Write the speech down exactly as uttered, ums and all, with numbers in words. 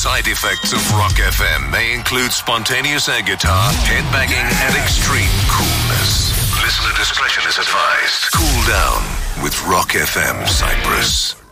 side effects of Rock F M may include spontaneous air guitar, headbanging, and extreme coolness. Listener discretion is advised. Cool down with Rock F M Cyprus.